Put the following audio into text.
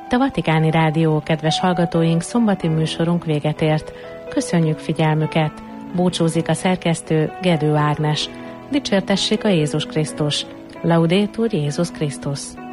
Itt a Vatikáni Rádió, kedves hallgatóink, szombati műsorunk véget ért. Köszönjük figyelmüket! Búcsúzik a szerkesztő, Gedő Ágnes. Dicsértessék a Jézus Krisztus! Laudetur Jézus Krisztus!